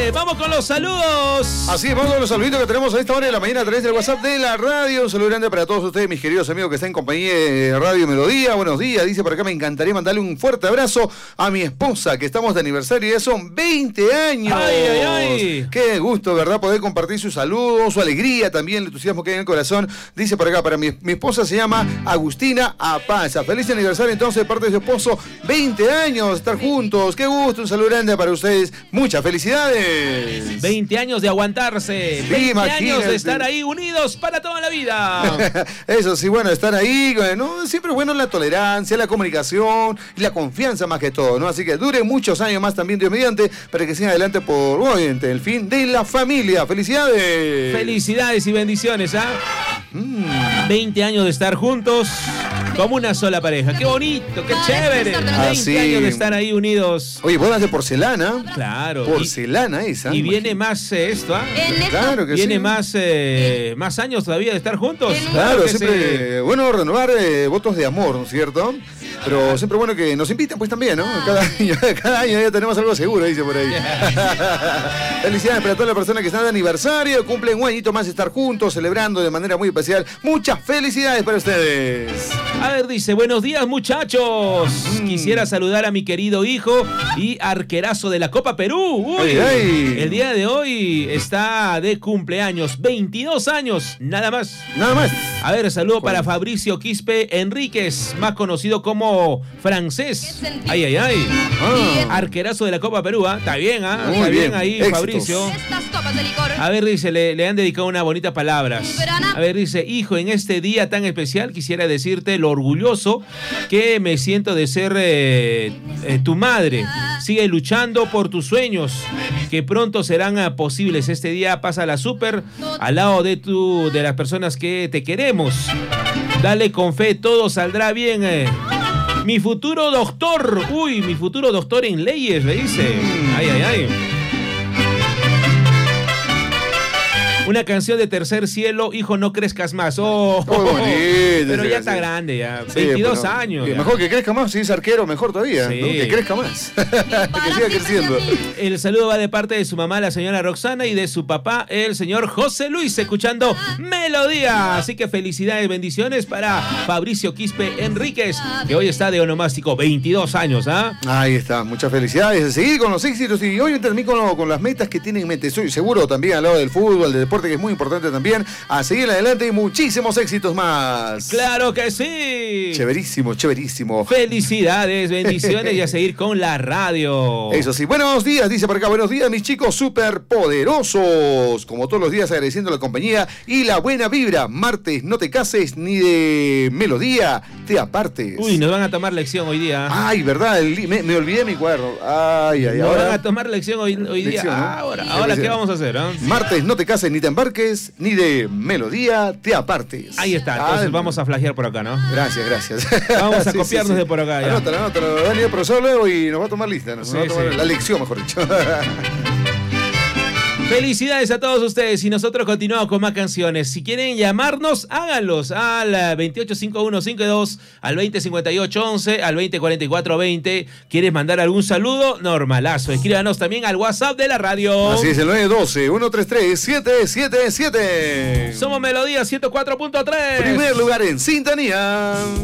Vamos con los saludos. Así es, vamos con los saluditos que tenemos a esta hora de la mañana a través del WhatsApp de la radio. Un saludo grande para todos ustedes, mis queridos amigos que están en compañía de Radio Melodía. Buenos días, dice por acá, me encantaría mandarle un fuerte abrazo a mi esposa, que estamos de aniversario, ya son 20 años. Ay, ay, ay. Qué gusto, ¿verdad? Poder compartir su saludo, su alegría también, el entusiasmo que hay en el corazón. Dice por acá, para mi esposa se llama Agustina Apaza. Feliz aniversario entonces de parte de su esposo, 20 años, estar juntos. Qué gusto, un saludo grande para ustedes. Muchas felicidades. 20 años de aguantarse, 20 imagínate. años de estar ahí unidos para toda la vida. Eso sí, bueno, estar ahí, ¿no? Siempre es bueno la tolerancia, la comunicación y la confianza más que todo, ¿no? Así que dure muchos años más también, Dios mediante, para que sigan adelante por, obviamente, el fin de la familia. ¡Felicidades! Felicidades y bendiciones, ¿ah? 20 años de estar juntos como una sola pareja. ¡Qué bonito, qué chévere! 20 años de estar ahí unidos. Oye, bodas de porcelana. Claro. Porcelana esa. Y viene más esto, ¿ah? Claro que viene sí. más años todavía de estar juntos. Claro, siempre bueno renovar votos de amor, ¿no es cierto? Pero siempre bueno que nos invitan pues también, ¿no? Cada año ya tenemos algo seguro, dice por ahí. Felicidades para todas las personas que están de aniversario, cumplen un añito más de estar juntos, celebrando de manera muy especial. Muchas felicidades para ustedes. A ver, dice, buenos días muchachos. Quisiera saludar a mi querido hijo y arquerazo de la Copa Perú. Uy, el día de hoy está de cumpleaños, 22 años, nada más. Nada más. A ver, saludo para Fabricio Quispe Enríquez, más conocido como Francés. Ay, ay, ay. Arquerazo de la Copa Perú, ¿ah? Está bien, ¿ah? Está bien ahí, éxitos. Fabricio. A ver, dice, le han dedicado unas bonitas palabras. A ver, dice, hijo, en este día tan especial quisiera decirte lo orgulloso que me siento de ser tu madre. Sigue luchando por tus sueños, que pronto serán posibles. Este día pásala súper al lado de las personas que te queremos. Dale con fe, todo saldrá bien. Mi futuro doctor. Uy, mi futuro doctor en leyes, le dice. Ay, ay, ay. Una canción de Tercer Cielo, hijo, no crezcas más. Bonito, pero ya está grande, ya. Sí, 22 años. Ya. Mejor que crezca más, si es arquero, mejor todavía. Sí. ¿No? Que crezca más. Que siga creciendo. El saludo va de parte de su mamá, la señora Roxana, y de su papá, el señor José Luis, escuchando Melodía. Así que felicidades, bendiciones para Fabricio Quispe Enríquez, que hoy está de onomástico, 22 años, ¿ah? Ahí está, muchas felicidades. A seguir con los éxitos y hoy también con las metas que tienen en mente. Estoy seguro también al lado del fútbol, del deporte, que es muy importante también, a seguir adelante y muchísimos éxitos más. ¡Claro que sí! Chéverísimo, chéverísimo. Felicidades, bendiciones y a seguir con la radio. Eso sí, buenos días, dice por acá, buenos días mis chicos superpoderosos. Como todos los días agradeciendo la compañía y la buena vibra. Martes, no te cases ni de Melodía te apartes. Uy, nos van a tomar lección hoy día. Ay, verdad, me olvidé mi cuaderno. Ay, nos ahora van a tomar lección hoy día. ¿No? Ahora ¿qué vamos a hacer? Martes, no te cases ni te embarques, ni de Melodía te apartes. Ahí está, entonces vamos a flagear por acá, ¿no? Gracias. Vamos a copiarnos de por acá. Anótalo, va a venir el profesor luego y nos va a tomar lista, nos va a tomar la lección, mejor dicho. Felicidades a todos ustedes y nosotros continuamos con más canciones. Si quieren llamarnos, háganlos al 285152, al 205811, al 204420. ¿Quieres mandar algún saludo? Normalazo. Escríbanos también al WhatsApp de la radio. Así es, el 912-133-777. Somos Melodía 104.3. Primer lugar en sintonía.